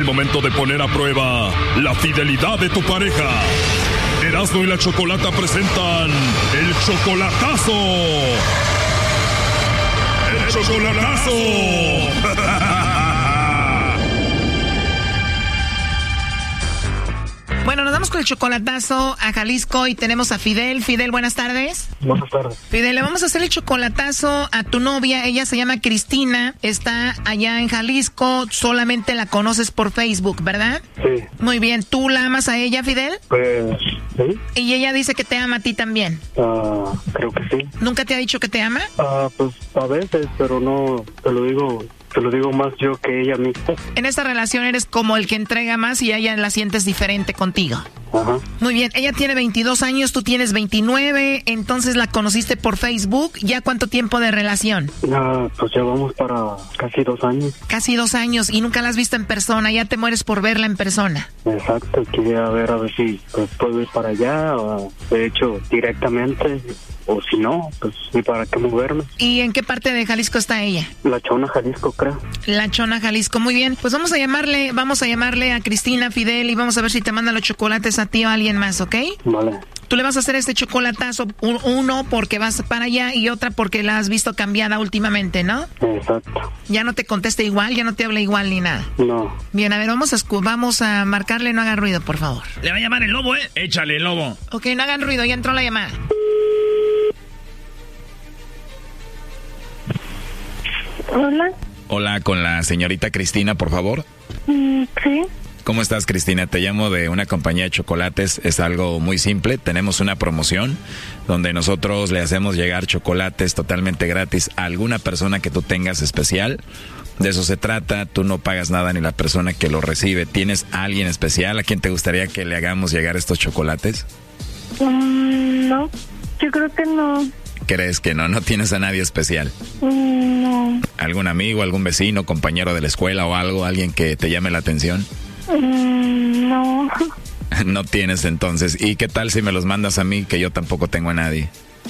momento de poner a prueba la fidelidad de tu pareja. Erasmo y la Chocolata presentan el chocolatazo. ¡El chocolatazo! Bueno, nos vamos con el chocolatazo a Jalisco y tenemos a Fidel. Fidel, buenas tardes. Buenas tardes. Fidel, le vamos a hacer el chocolatazo a tu novia. Ella se llama Cristina, está allá en Jalisco. Solamente la conoces por Facebook, ¿verdad? Sí. Muy bien. ¿Tú la amas a ella, Fidel? Pues, sí. Y ella dice que te ama a ti también. Creo que sí. ¿Nunca te ha dicho que te ama? Pues a veces, pero no, te lo digo más yo que ella misma. En esta relación eres como el que entrega más y ella la sientes diferente contigo. Ajá. Muy bien, ella tiene 22 años, tú tienes 29, entonces la conociste por Facebook. ¿Ya cuánto tiempo de relación? Pues ya vamos para casi 2 años. Casi 2 años y nunca la has visto en persona, ya te mueres por verla en persona. Exacto, quería ver a ver si pues, puedo ir para allá, o de hecho directamente, o si no, pues ni para qué moverme. ¿Y en qué parte de Jalisco está ella? La Chona, Jalisco, creo. La Chona, Jalisco, muy bien. Pues vamos a llamarle a Cristina, Fidel, y vamos a ver si te manda los chocolates a ti o a alguien más, ¿ok? Vale. Tú le vas a hacer este chocolatazo, uno porque vas para allá y otra porque la has visto cambiada últimamente, ¿no? Exacto. Ya no te contesta igual, ya no te habla igual ni nada. No. Bien, a ver, vamos a marcarle, no haga ruido, por favor. Le va a llamar el lobo, ¿eh? Échale, el lobo. Ok, no hagan ruido, ya entró la llamada. Hola. Hola, con la señorita Cristina, por favor. Sí. ¿Cómo estás, Cristina? Te llamo de una compañía de chocolates. Es algo muy simple. Tenemos una promoción donde nosotros le hacemos llegar chocolates totalmente gratis a alguna persona que tú tengas especial. De eso se trata. Tú no pagas nada ni la persona que lo recibe. ¿Tienes a alguien especial a quien te gustaría que le hagamos llegar estos chocolates? No, yo creo que no. ¿Crees que no? ¿No tienes a nadie especial? No. ¿Algún amigo, algún vecino, compañero de la escuela o algo? ¿Alguien que te llame la atención? No. No tienes entonces. ¿Y qué tal si me los mandas a mí, que yo tampoco tengo a nadie?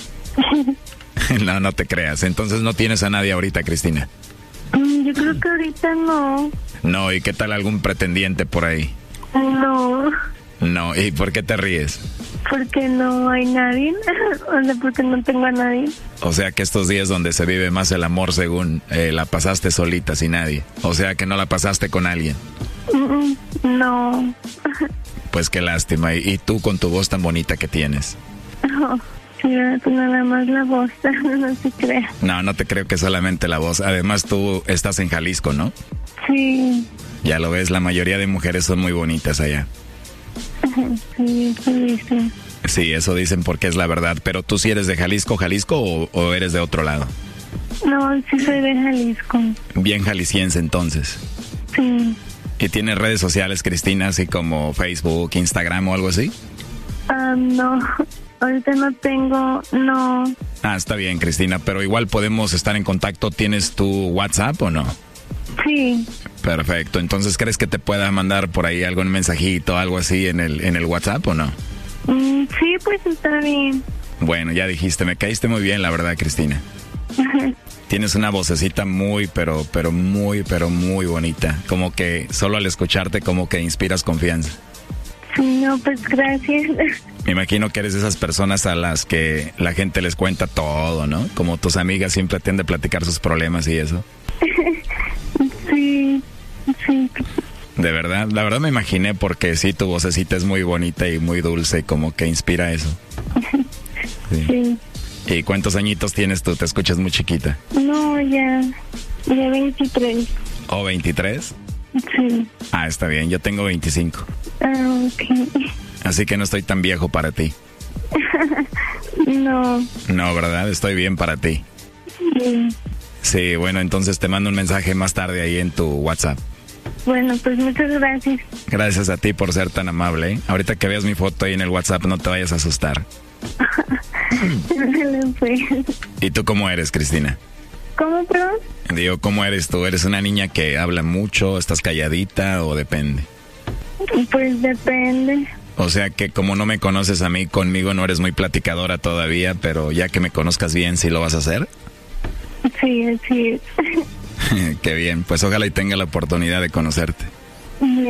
No te creas. Entonces no tienes a nadie ahorita, Cristina. Yo creo que ahorita no. No, ¿y qué tal algún pretendiente por ahí? No. No, ¿y por qué te ríes? Porque no hay nadie. O sea, porque no tengo a nadie. O sea que estos días donde se vive más el amor, según la pasaste solita, sin nadie. O sea que no la pasaste con alguien. No. Pues qué lástima. ¿Y tú con tu voz tan bonita que tienes? Sí, nada más la voz, no se crea. No te creo que solamente la voz. Además tú estás en Jalisco, ¿no? Sí. Ya lo ves, la mayoría de mujeres son muy bonitas allá. Sí, eso dicen. Sí, eso dicen porque es la verdad. Pero tú sí eres de Jalisco o eres de otro lado. No, sí soy de Jalisco. Bien jalisciense entonces. Sí. ¿Y tienes redes sociales, Cristina, así como Facebook, Instagram o algo así? No, ahorita no tengo, no. Está bien, Cristina, pero igual podemos estar en contacto. ¿Tienes tu WhatsApp o no? Sí. Perfecto, entonces ¿crees que te pueda mandar por ahí algún mensajito, algo así en el WhatsApp o no? Sí, pues está bien. Bueno, ya dijiste, me caíste muy bien, la verdad, Cristina. Tienes una vocecita muy, pero muy bonita. Como que solo al escucharte como que inspiras confianza. Sí, no, pues gracias. Me imagino que eres de esas personas a las que la gente les cuenta todo, ¿no? Como tus amigas siempre tienden a platicar sus problemas y eso. Sí. De verdad, la verdad me imaginé porque sí, tu vocecita es muy bonita y muy dulce y como que inspira eso. Sí. ¿Y cuántos añitos tienes tú? Te escuchas muy chiquita. No, ya 23. ¿O 23? Sí. Está bien, yo tengo 25. Ok. Así que no estoy tan viejo para ti. No. No, ¿verdad? Estoy bien para ti. Sí. Sí, bueno, entonces te mando un mensaje más tarde ahí en tu WhatsApp. Bueno, pues muchas gracias. Gracias a ti por ser tan amable, ¿eh? Ahorita que veas mi foto ahí en el WhatsApp no te vayas a asustar. ¿Y tú cómo eres, Cristina? ¿Cómo, perdón? Digo, ¿cómo eres tú? ¿Eres una niña que habla mucho, estás calladita o depende? Pues depende. O sea que como no me conoces a mí, conmigo no eres muy platicadora todavía, pero ya que me conozcas bien, ¿sí lo vas a hacer? Sí, así es. Qué bien, pues ojalá y tenga la oportunidad de conocerte.